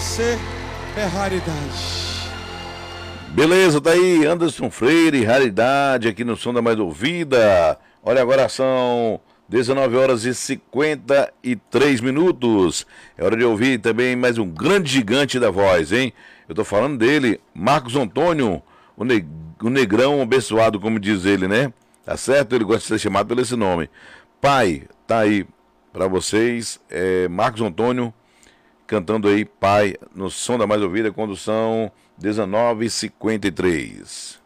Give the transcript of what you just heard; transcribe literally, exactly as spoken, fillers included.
você é raridade. Beleza, tá aí Anderson Freire, raridade aqui no Som da Mais Ouvida. Olha, agora são dezenove horas e cinquenta e três minutos. É hora de ouvir também mais um grande gigante da voz, hein? Eu tô falando dele, Marcos Antônio, o, ne o negrão abençoado, como diz ele, né? Tá certo? Ele gosta de ser chamado pelo esse nome. Pai, tá aí pra vocês, é Marcos Antônio, cantando aí Pai, no Som da Mais Ouvida, condução dezenove e cinquenta e três.